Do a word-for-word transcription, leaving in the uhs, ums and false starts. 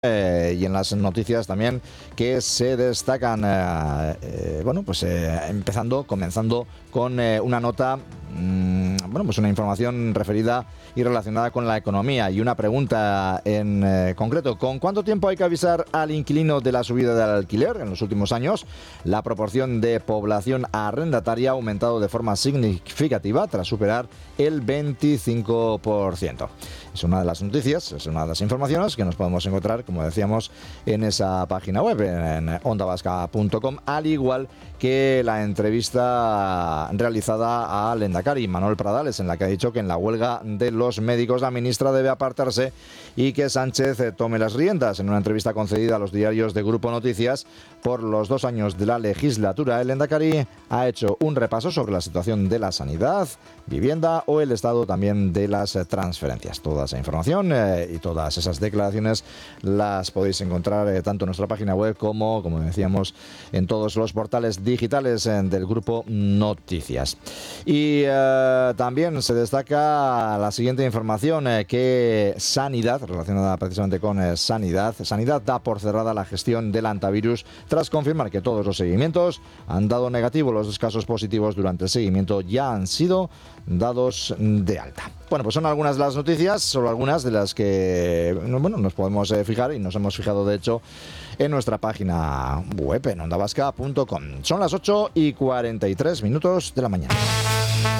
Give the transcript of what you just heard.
Eh, y en las noticias también que se destacan, eh, eh, bueno, pues eh, empezando, comenzando con eh, una nota, mmm, bueno, pues una información referida y relacionada con la economía y una pregunta en eh, concreto. ¿Con cuánto tiempo hay que avisar al inquilino de la subida del alquiler? En los últimos años, la proporción de población arrendataria ha aumentado de forma significativa tras superar el veinticinco por ciento. Es una de las noticias, es una de las informaciones que nos podemos encontrar, como decíamos, en esa página web, en onda vasca punto com, al igual que la entrevista realizada a Lehendakari Manuel Pradales, en la que ha dicho que en la huelga de los médicos la ministra debe apartarse y que Sánchez tome las riendas. En una entrevista concedida a los diarios de Grupo Noticias por los dos años de la legislatura, el Lehendakari ha hecho un repaso sobre la situación de la sanidad, vivienda o el estado también de las transferencias. Toda esa información eh, y todas esas declaraciones las podéis encontrar eh, tanto en nuestra página web como, como decíamos, en todos los portales digitales eh, del Grupo Noticias. Y eh, también se destaca la siguiente información, eh, que Sanidad, relacionada precisamente con eh, Sanidad, Sanidad da por cerrada la gestión del antivirus tras confirmar que todos los seguimientos han dado negativo. Los casos positivos durante el seguimiento ya han sido dados de alta. Bueno, pues son algunas de las noticias, solo algunas de las que bueno, nos podemos eh, fijar y nos hemos fijado de hecho en nuestra página web en onda vasca punto com. Son las ocho y cuarenta y tres minutos de la mañana.